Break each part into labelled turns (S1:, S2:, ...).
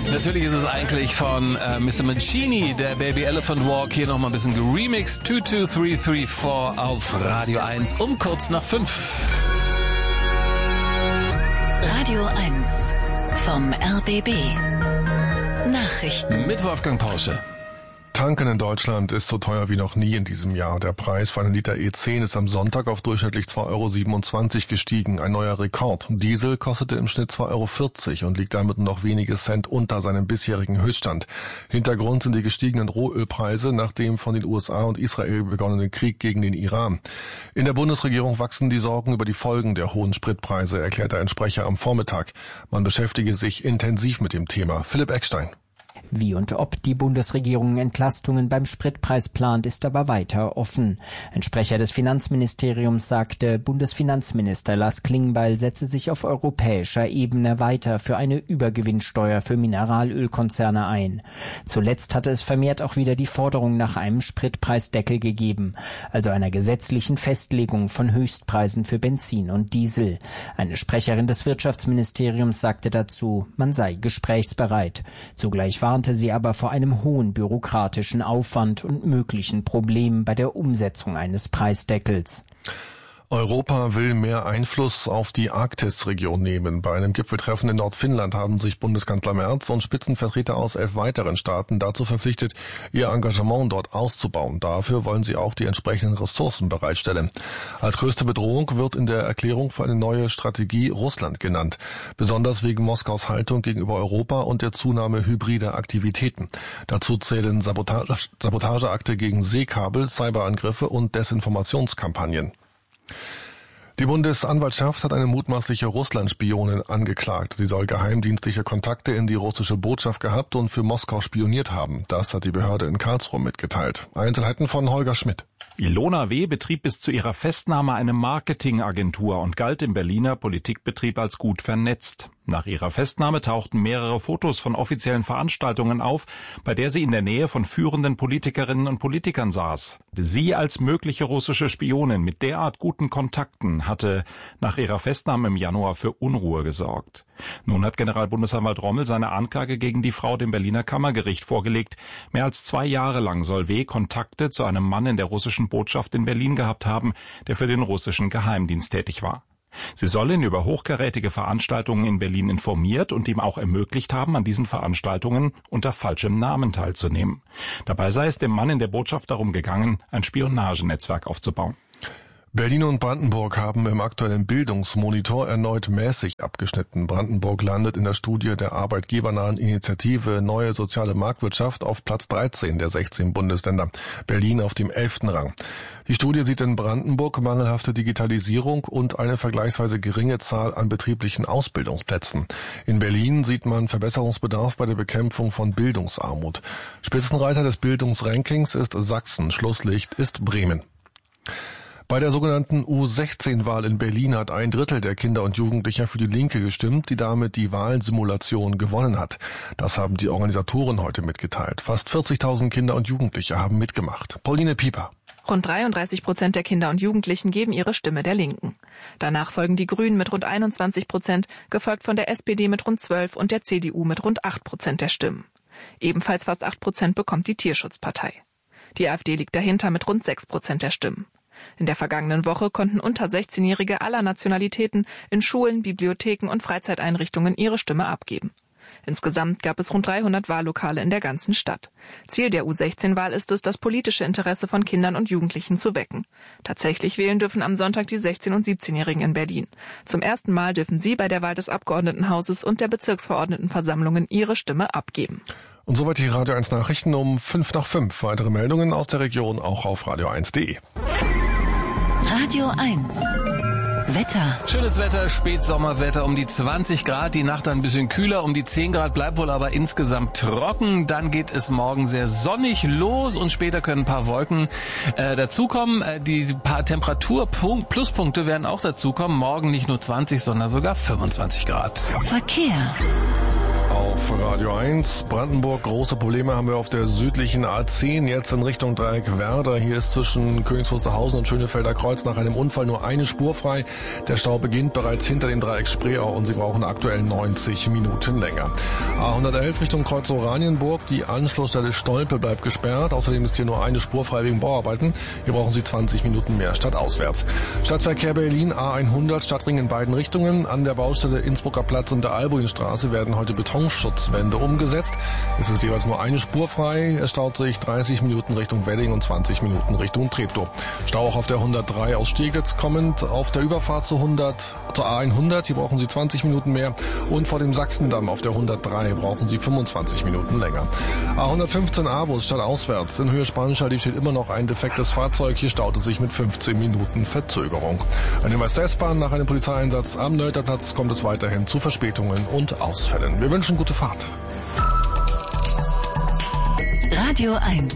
S1: Natürlich ist es eigentlich von Mr. Mancini, der Baby Elephant Walk, hier nochmal ein bisschen geremixed. 22334 auf Radio 1 um kurz nach 5.
S2: Radio 1 vom RBB. Nachrichten
S1: Mit Wolfgang Porsche.
S3: Tanken in Deutschland ist so teuer wie noch nie in diesem Jahr. Der Preis für einen Liter E10 ist am Sonntag auf durchschnittlich 2,27 € gestiegen, ein neuer Rekord. Diesel kostete im Schnitt 2,40 € und liegt damit noch wenige Cent unter seinem bisherigen Höchststand. Hintergrund sind die gestiegenen Rohölpreise nach dem von den USA und Israel begonnenen Krieg gegen den Iran. In der Bundesregierung wachsen die Sorgen über die Folgen der hohen Spritpreise, erklärte ein Sprecher am Vormittag. Man beschäftige sich intensiv mit dem Thema. Philipp Eckstein.
S4: Wie und ob die Bundesregierung Entlastungen beim Spritpreis plant, ist aber weiter offen. Ein Sprecher des Finanzministeriums sagte, Bundesfinanzminister Lars Klingbeil setze sich auf europäischer Ebene weiter für eine Übergewinnsteuer für Mineralölkonzerne ein. Zuletzt hatte es vermehrt auch wieder die Forderung nach einem Spritpreisdeckel gegeben, also einer gesetzlichen Festlegung von Höchstpreisen für Benzin und Diesel. Eine Sprecherin des Wirtschaftsministeriums sagte dazu, man sei gesprächsbereit. Zugleich warnte sie aber vor einem hohen bürokratischen Aufwand und möglichen Problemen bei der Umsetzung eines Preisdeckels.
S3: Europa will mehr Einfluss auf die Arktisregion nehmen. Bei einem Gipfeltreffen in Nordfinnland haben sich Bundeskanzler Merz und Spitzenvertreter aus 11 weiteren Staaten dazu verpflichtet, ihr Engagement dort auszubauen. Dafür wollen sie auch die entsprechenden Ressourcen bereitstellen. Als größte Bedrohung wird in der Erklärung für eine neue Strategie Russland genannt, besonders wegen Moskaus Haltung gegenüber Europa und der Zunahme hybrider Aktivitäten. Dazu zählen Sabotageakte gegen Seekabel, Cyberangriffe und Desinformationskampagnen. Die Bundesanwaltschaft hat eine mutmaßliche Russland-Spionin angeklagt. Sie soll geheimdienstliche Kontakte in die russische Botschaft gehabt und für Moskau spioniert haben. Das hat die Behörde in Karlsruhe mitgeteilt. Einzelheiten von Holger Schmidt.
S5: Ilona W. betrieb bis zu ihrer Festnahme eine Marketingagentur und galt im Berliner Politikbetrieb als gut vernetzt. Nach ihrer Festnahme tauchten mehrere Fotos von offiziellen Veranstaltungen auf, bei der sie in der Nähe von führenden Politikerinnen und Politikern saß. Sie als mögliche russische Spionin mit derart guten Kontakten hatte nach ihrer Festnahme im Januar für Unruhe gesorgt. Nun hat Generalbundesanwalt Rommel seine Anklage gegen die Frau dem Berliner Kammergericht vorgelegt. Mehr als 2 Jahre lang soll W. Kontakte zu einem Mann in der russischen Botschaft in Berlin gehabt haben, der für den russischen Geheimdienst tätig war. Sie soll ihn über hochkarätige Veranstaltungen in Berlin informiert und ihm auch ermöglicht haben, an diesen Veranstaltungen unter falschem Namen teilzunehmen. Dabei sei es dem Mann in der Botschaft darum gegangen, ein Spionagenetzwerk aufzubauen.
S3: Berlin und Brandenburg haben im aktuellen Bildungsmonitor erneut mäßig abgeschnitten. Brandenburg landet in der Studie der arbeitgebernahen Initiative Neue Soziale Marktwirtschaft auf Platz 13 der 16 Bundesländer, Berlin auf dem 11. Rang. Die Studie sieht in Brandenburg mangelhafte Digitalisierung und eine vergleichsweise geringe Zahl an betrieblichen Ausbildungsplätzen. In Berlin sieht man Verbesserungsbedarf bei der Bekämpfung von Bildungsarmut. Spitzenreiter des Bildungsrankings ist Sachsen, Schlusslicht ist Bremen. Bei der sogenannten U16-Wahl in Berlin hat 1/3 der Kinder und Jugendlicher für die Linke gestimmt, die damit die Wahlsimulation gewonnen hat. Das haben die Organisatoren heute mitgeteilt. Fast 40.000 Kinder und Jugendliche haben mitgemacht. Pauline Pieper.
S6: Rund 33% der Kinder und Jugendlichen geben ihre Stimme der Linken. Danach folgen die Grünen mit rund 21%, gefolgt von der SPD mit rund 12% und der CDU mit rund 8% der Stimmen. Ebenfalls fast 8% bekommt die Tierschutzpartei. Die AfD liegt dahinter mit rund 6% der Stimmen. In der vergangenen Woche konnten unter 16-Jährige aller Nationalitäten in Schulen, Bibliotheken und Freizeiteinrichtungen ihre Stimme abgeben. Insgesamt gab es rund 300 Wahllokale in der ganzen Stadt. Ziel der U16-Wahl ist es, das politische Interesse von Kindern und Jugendlichen zu wecken. Tatsächlich wählen dürfen am Sonntag die 16- und 17-Jährigen in Berlin. Zum ersten Mal dürfen sie bei der Wahl des Abgeordnetenhauses und der Bezirksverordnetenversammlungen ihre Stimme abgeben.
S3: Und soweit die Radio 1 Nachrichten um 5:05. Weitere Meldungen aus der Region auch auf radio1.de.
S2: Radio 1 Wetter.
S1: Schönes Wetter, Spätsommerwetter um die 20 Grad, die Nacht ein bisschen kühler, um die 10 Grad, bleibt wohl aber insgesamt trocken. Dann geht es morgen sehr sonnig los und später können ein paar Wolken dazukommen. Die paar Temperatur-Pluspunkte werden auch dazukommen. Morgen nicht nur 20, sondern sogar 25 Grad.
S2: Verkehr.
S3: Auf auf Radio 1. Brandenburg, große Probleme haben wir auf der südlichen A10, jetzt in Richtung Dreieck Werder. Hier ist zwischen Königs Wusterhausen und Schönefelder Kreuz nach einem Unfall nur eine Spur frei. Der Stau beginnt bereits hinter dem Dreieck Spreeau und Sie brauchen aktuell 90 Minuten länger. A111 Richtung Kreuz Oranienburg, die Anschlussstelle Stolpe bleibt gesperrt. Außerdem ist hier nur eine Spur frei wegen Bauarbeiten. Hier brauchen Sie 20 Minuten mehr stadtauswärts. Stadtverkehr Berlin, A100, Stadtring in beiden Richtungen. An der Baustelle Innsbrucker Platz und der Albuinstraße werden heute Betonschutzwände umgesetzt. Es ist jeweils nur eine Spur frei. Es staut sich 30 Minuten Richtung Wedding und 20 Minuten Richtung Treptow. Stau auch auf der 103 aus Steglitz kommend. Auf der Überfahrt zur A100, hier brauchen Sie 20 Minuten mehr. Und vor dem Sachsendamm auf der 103 brauchen Sie 25 Minuten länger. A115 Avus stadtauswärts in Höhe Spanischallee steht immer noch ein defektes Fahrzeug. Hier staut es sich mit 15 Minuten Verzögerung. An der S-Bahn nach einem Polizeieinsatz am Nölterplatz kommt es weiterhin zu Verspätungen und Ausfällen. Wir wünschen gute Fahrt.
S2: Radio 1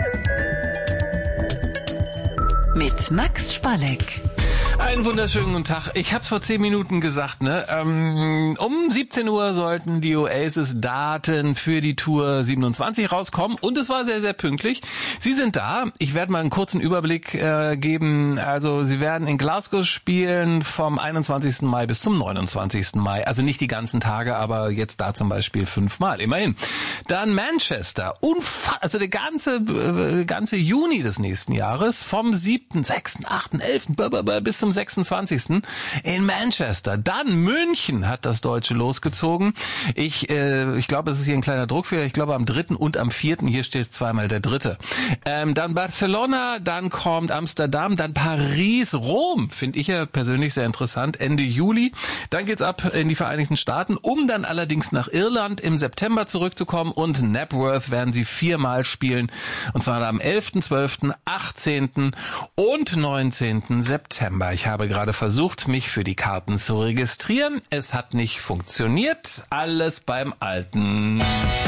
S2: mit Max Spalleck.
S1: Einen wunderschönen guten Tag. Ich hab's vor 10 Minuten gesagt, ne? Um 17 Uhr sollten die Oasis-Daten für die Tour 27 rauskommen und es war sehr, sehr pünktlich. Sie sind da. Ich werde mal einen kurzen Überblick geben. Also sie werden in Glasgow spielen vom 21. Mai bis zum 29. Mai. Also nicht die ganzen Tage, aber jetzt da zum Beispiel 5-mal, immerhin. Dann Manchester. Also der ganze Juni des nächsten Jahres vom 7., 6., 8., 11. bis zum 26. in Manchester. Dann München hat das Deutsche losgezogen. Ich glaube, es ist hier ein kleiner Druckfehler. Ich glaube am 3. und am 4. Hier steht zweimal der 3. Dann Barcelona, dann kommt Amsterdam, dann Paris, Rom, finde ich ja persönlich sehr interessant, Ende Juli. Dann geht's ab in die Vereinigten Staaten, um dann allerdings nach Irland im September zurückzukommen und Napworth werden sie 4-mal spielen. Und zwar am 11., 12., 18. und 19. September. Ich habe gerade versucht, mich für die Karten zu registrieren. Es hat nicht funktioniert. Alles beim Alten.